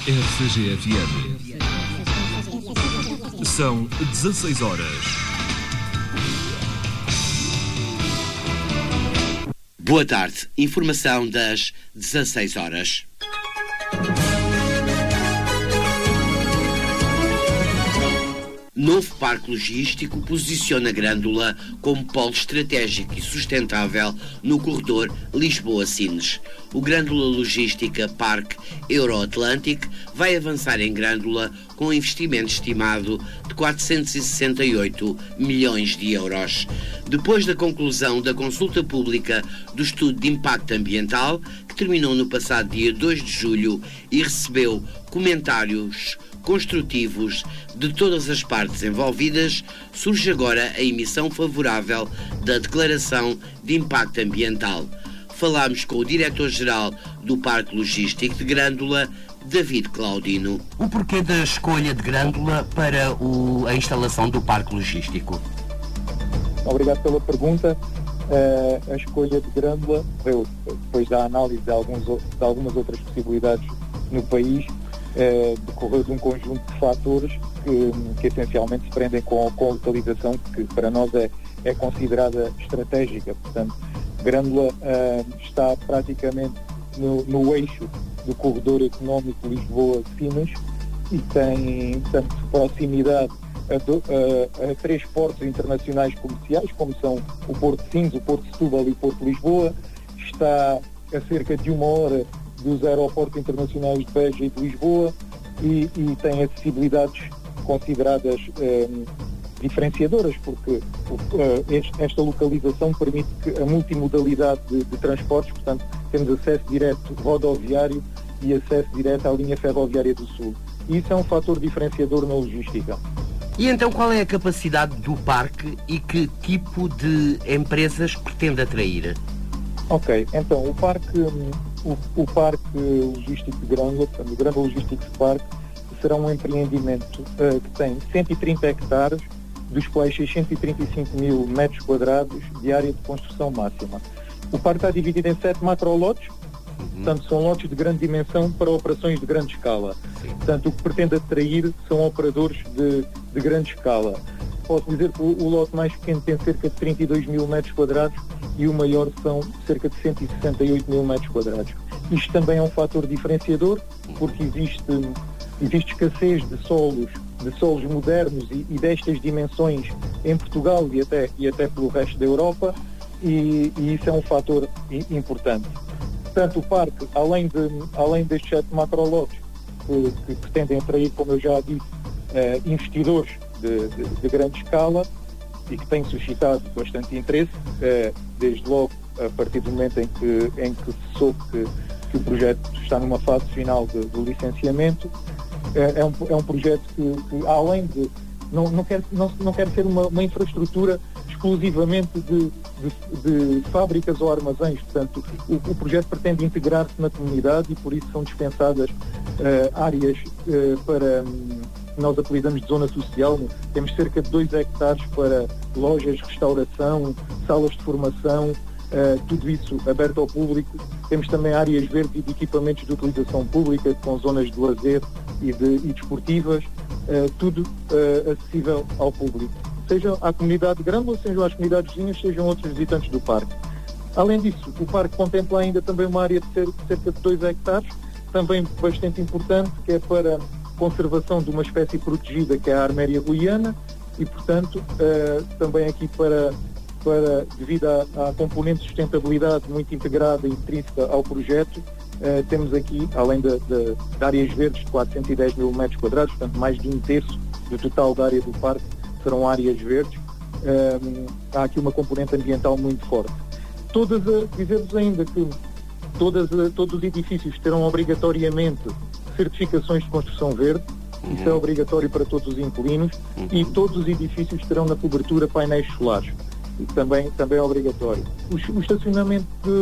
RCG-FM. São 16 horas. Boa tarde. Informação das 16 horas. Novo parque logístico posiciona Grândola como polo estratégico e sustentável no corredor Lisboa-Sines. O Grândola Logística Parque Euro-Atlantic vai avançar em Grândola com um investimento estimado de 468 milhões de euros. Depois da conclusão da consulta pública do estudo de impacto ambiental, que terminou no passado dia 2 de julho e recebeu comentários construtivos de todas as partes envolvidas, surge agora a emissão favorável da Declaração de Impacto Ambiental. Falámos com o diretor-geral do Parque Logístico de Grândola, David Claudino. O porquê da escolha de Grândola para a instalação do Parque Logístico? Obrigado pela pergunta. A escolha de Grândola veio depois da análise de algumas outras possibilidades no país, decorreu de um conjunto de fatores que essencialmente se prendem com a localização, que para nós é considerada estratégica. Portanto, Grândola está praticamente no eixo do corredor económico Lisboa-Sines e tem tanto proximidade a três portos internacionais comerciais, como são o Porto de Sines, o Porto de Setúbal e o Porto de Lisboa. Está a cerca de 1 hora dos aeroportos internacionais de Beja e de Lisboa e tem acessibilidades consideradas diferenciadoras, porque esta localização permite a multimodalidade de transportes. Portanto, temos acesso direto rodoviário e acesso direto à linha ferroviária do Sul. E isso é um fator diferenciador na logística. E então qual é a capacidade do parque e que tipo de empresas pretende atrair? Ok, então o Parque Logístico de Grândola, portanto, o Grândola Logistics Park, será um empreendimento que tem 130 hectares, dos quais 635 mil metros quadrados de área de construção máxima. O parque está dividido em 7 macrolotes, portanto são lotes de grande dimensão para operações de grande escala. Portanto, o que pretende atrair são operadores de grande escala. Posso dizer que o lote mais pequeno tem cerca de 32 mil metros quadrados e o maior são cerca de 168 mil metros quadrados. Isto também é um fator diferenciador, porque existe escassez de solos modernos e destas dimensões em Portugal e até pelo resto da Europa, e isso é um fator importante. Portanto, o parque, além destes 7 macrolotes que pretendem atrair, como eu já disse, investidores de grande escala e que têm suscitado bastante interesse, desde logo a partir do momento em que se soube que o projeto está numa fase final do licenciamento. É um projeto que além de não quer ser uma infraestrutura exclusivamente de fábricas ou armazéns. Portanto, o projeto pretende integrar-se na comunidade e por isso são dispensadas áreas para nós apelidamos de zona social. Temos cerca de 2 hectares para lojas, restauração, salas de formação, tudo isso aberto ao público. Temos também áreas verdes e de equipamentos de utilização pública, com zonas de lazer e desportivas, tudo acessível ao público. Seja à comunidade de Grândola, sejam às comunidades vizinhas, sejam outros visitantes do parque. Além disso, o parque contempla ainda também uma área de cerca de 2 hectares, também bastante importante, que é para conservação de uma espécie protegida, que é a arméria ruiana, e portanto também aqui devido à componente de sustentabilidade muito integrada e intrínseca ao projeto, temos aqui, além de áreas verdes de 410 mil metros quadrados, portanto mais de 1/3 do total da área do parque serão áreas verdes. Há aqui uma componente ambiental muito forte. Dizer-vos ainda que todos os edifícios terão obrigatoriamente certificações de construção verde. Isso é obrigatório para todos os inquilinos, e todos os edifícios terão na cobertura painéis solares. Isso também é obrigatório. O estacionamento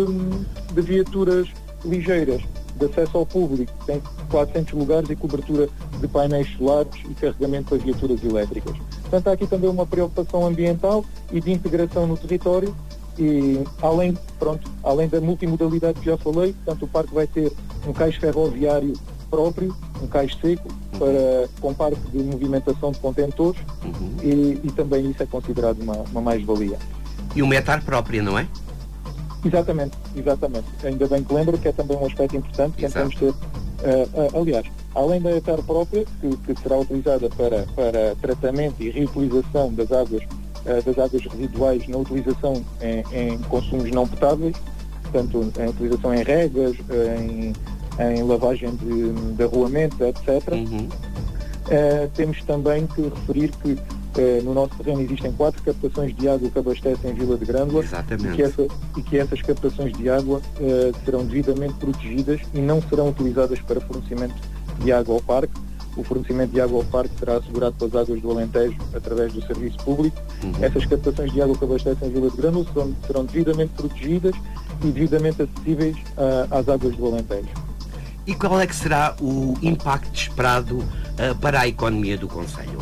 de viaturas ligeiras de acesso ao público tem 400 lugares e cobertura de painéis solares e carregamento para viaturas elétricas. Portanto, há aqui também uma preocupação ambiental e de integração no território, e além da multimodalidade que já falei, portanto, o parque vai ter um cais ferroviário próprio, um cais seco com parte de movimentação de contentores e também isso é considerado uma mais-valia. E uma etar própria, não é? Exatamente. Ainda bem que lembro que é também um aspecto importante que tentamos ter. Aliás, além da etar própria, que será utilizada para tratamento e reutilização das águas residuais na utilização em consumos não potáveis, portanto, em utilização em regas, em lavagem de arruamentos, etc. Temos também que referir que no nosso terreno existem 4 captações de água que abastecem Vila de Grândola e que essas captações de água serão devidamente protegidas e não serão utilizadas para fornecimento de água ao parque. O fornecimento de água ao parque será assegurado pelas Águas do Alentejo através do serviço público. Essas captações de água que abastecem Vila de Grândola serão devidamente protegidas e devidamente acessíveis às Águas do Alentejo. E qual é que será o impacto esperado para a economia do concelho?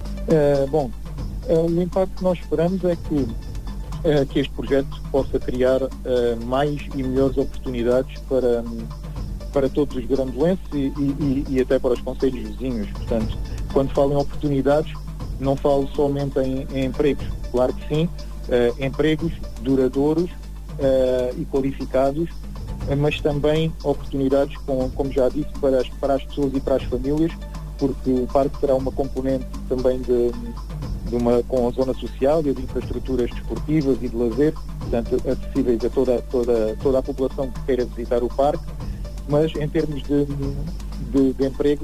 O impacto que nós esperamos é que este projeto possa criar mais e melhores oportunidades para todos os grandolenses e até para os concelhos vizinhos. Portanto, quando falo em oportunidades, não falo somente em empregos. Claro que sim, empregos duradouros e qualificados, mas também oportunidades, como já disse, para as pessoas e para as famílias, porque o parque terá uma componente também com a zona social e de infraestruturas desportivas e de lazer, portanto acessíveis a toda a população que queira visitar o parque, mas em termos de emprego,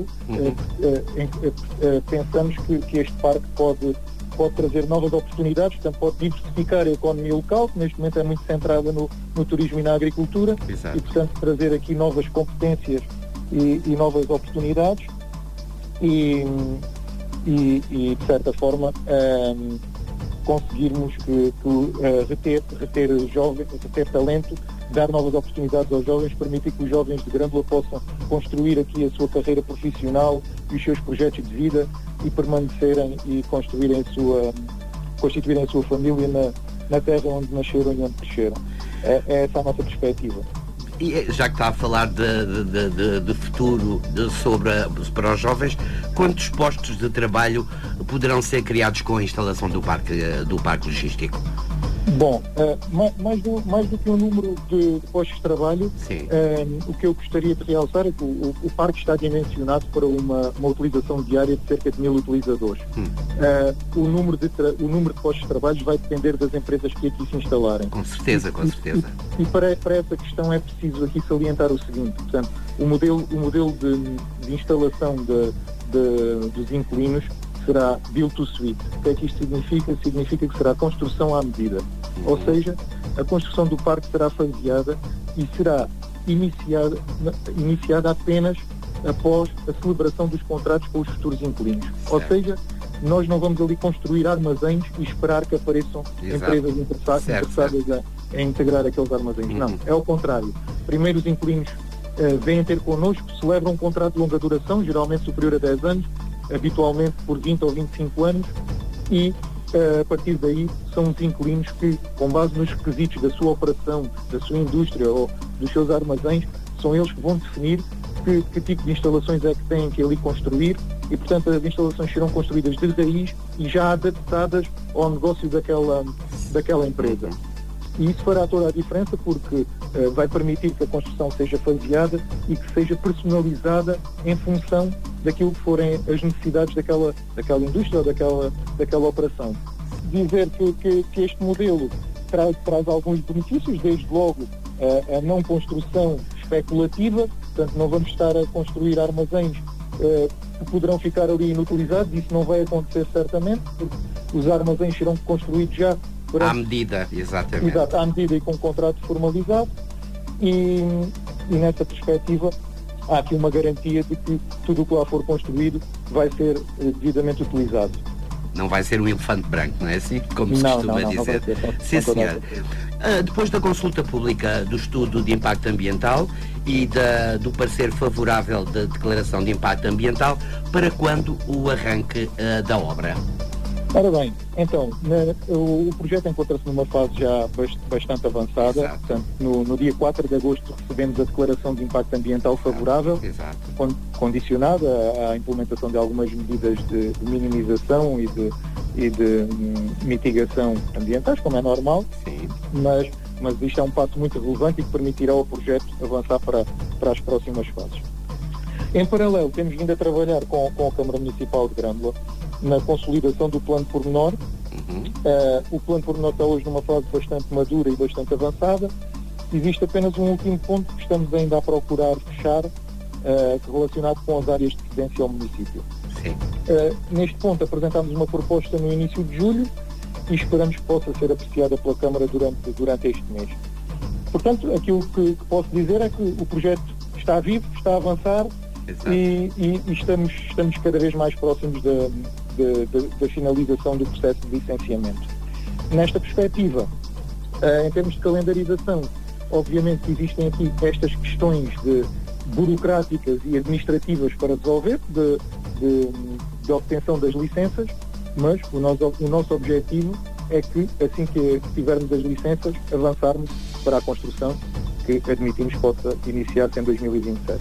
pensamos que este parque pode trazer novas oportunidades, portanto pode diversificar a economia local, que neste momento é muito centrada no turismo e na agricultura. Exato. E portanto trazer aqui novas competências e novas oportunidades e de certa forma conseguirmos reter jovens, reter talento, dar novas oportunidades aos jovens, permitir que os jovens de Grândola possam construir aqui a sua carreira profissional e os seus projetos de vida e permanecerem e constituírem a sua família na terra onde nasceram e onde cresceram. É essa a nossa perspectiva. E já que está a falar de futuro para os jovens, quantos postos de trabalho poderão ser criados com a instalação do parque logístico? Bom, mais do que um número de postos de trabalho, o que eu gostaria de realçar é que o parque está dimensionado para uma utilização diária de cerca de 1000 utilizadores. O número de postos de trabalho vai depender das empresas que aqui se instalarem. Com certeza. E para essa questão é preciso aqui salientar o seguinte, portanto, o modelo de instalação dos inquilinos será build to suite. O que é que isto significa? Significa que será construção à medida. Ou seja, a construção do parque será faseada e será iniciada apenas após a celebração dos contratos com os futuros inquilinos. Ou seja, nós não vamos ali construir armazéns e esperar que apareçam empresas interessadas a integrar aqueles armazéns. Não, é o contrário. Primeiro os inquilinos vêm ter connosco, celebram um contrato de longa duração, geralmente superior a 10 anos, habitualmente por 20 ou 25 anos, e a partir daí são os inquilinos que, com base nos requisitos da sua operação, da sua indústria ou dos seus armazéns, são eles que vão definir que tipo de instalações é que têm que ali construir e, portanto, as instalações serão construídas de raiz e já adaptadas ao negócio daquela empresa. E isso fará toda a diferença porque vai permitir que a construção seja faseada e que seja personalizada em função daquilo que forem as necessidades daquela indústria ou daquela operação. Dizer que este modelo traz alguns benefícios, desde logo a não construção especulativa, portanto não vamos estar a construir armazéns que poderão ficar ali inutilizados, isso não vai acontecer certamente, porque os armazéns serão construídos já à medida, exatamente. Exato, à medida e com um contrato formalizado e nessa perspectiva há aqui uma garantia de que tudo o que lá for construído vai ser devidamente utilizado. Não vai ser um elefante branco, não é assim? Como se costuma dizer. Sim, senhor. Depois da consulta pública do estudo de impacto ambiental e do parecer favorável da declaração de impacto ambiental, para quando o arranque da obra? Ora bem, então, o projeto encontra-se numa fase já bastante avançada. Exato. Portanto, no dia 4 de agosto recebemos a declaração de impacto ambiental favorável. Exato. condicionada à implementação de algumas medidas de minimização e de mitigação ambientais, como é normal, mas isto é um passo muito relevante e que permitirá ao projeto avançar para as próximas fases. Em paralelo, temos vindo a trabalhar com a Câmara Municipal de Grândola na consolidação do plano pormenor. O plano pormenor está hoje numa fase bastante madura e bastante avançada. Existe apenas um último ponto que estamos ainda a procurar fechar, relacionado com as áreas de residência ao município. Neste ponto apresentámos uma proposta no início de julho e esperamos que possa ser apreciada pela Câmara durante este mês. Portanto, aquilo que posso dizer é que o projeto está vivo, está a avançar e estamos cada vez mais próximos da finalização do processo de licenciamento. Nesta perspectiva, em termos de calendarização, obviamente que existem aqui estas questões burocráticas e administrativas para resolver, de obtenção das licenças, mas o nosso objetivo é que, assim que tivermos as licenças, avançarmos para a construção, que admitimos possa iniciar-se em 2027.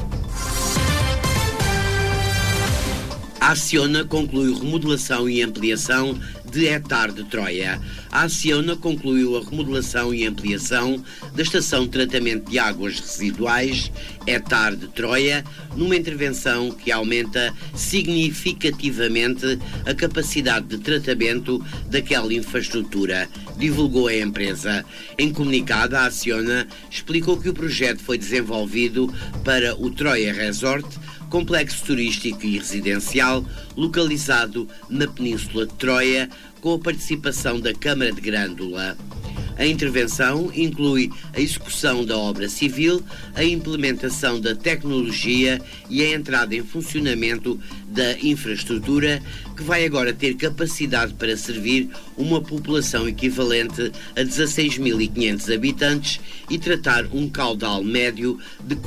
A Acciona concluiu remodelação e ampliação de Etar de Troia. A Acciona concluiu a remodelação e ampliação da estação de tratamento de águas residuais Etar de Troia, numa intervenção que aumenta significativamente a capacidade de tratamento daquela infraestrutura, divulgou a empresa. Em comunicado, a Acciona explicou que o projeto foi desenvolvido para o Troia Resort, complexo turístico e residencial localizado na Península de Troia, com a participação da Câmara de Grândola. A intervenção inclui a execução da obra civil, a implementação da tecnologia e a entrada em funcionamento da infraestrutura, que vai agora ter capacidade para servir uma população equivalente a 16.500 habitantes e tratar um caudal médio de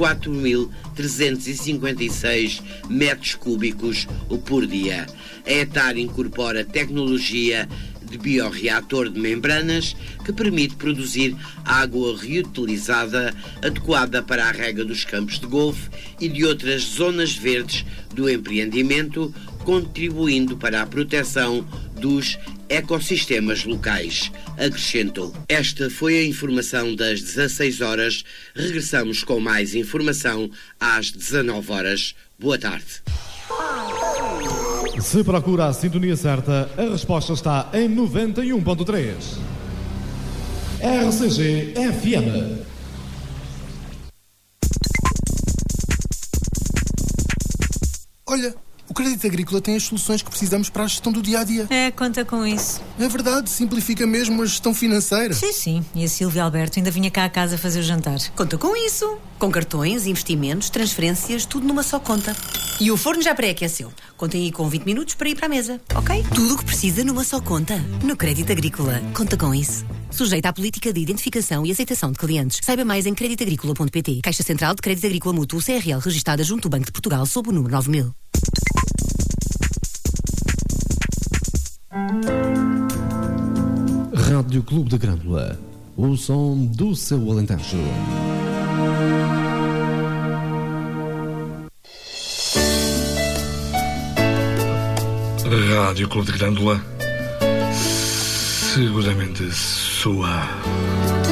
4.356 metros cúbicos por dia. A Etar incorpora tecnologia de bioreator de membranas que permite produzir água reutilizada adequada para a rega dos campos de golfe e de outras zonas verdes do empreendimento, contribuindo para a proteção dos ecossistemas locais, acrescentou. Esta foi a informação das 16 horas. Regressamos com mais informação às 19 horas. Boa tarde. Se procura a sintonia certa, a resposta está em 91.3. RCG FM. Olha, o Crédito Agrícola tem as soluções que precisamos para a gestão do dia-a-dia. Conta com isso. É verdade, simplifica mesmo a gestão financeira. Sim. E a Silvia Alberto ainda vinha cá a casa fazer o jantar. Conta com isso. Com cartões, investimentos, transferências, tudo numa só conta. E o forno já pré-aqueceu. Contem aí com 20 minutos para ir para a mesa, ok? Tudo o que precisa numa só conta. No Crédito Agrícola. Conta com isso. Sujeita à política de identificação e aceitação de clientes. Saiba mais em creditagricola.pt. Caixa Central de Crédito Agrícola Mútuo CRL, registada junto ao Banco de Portugal sob o número 9000. Rádio Clube de Grândola, o som do seu Alentejo. Rádio Clube de Grândola, seguramente sua.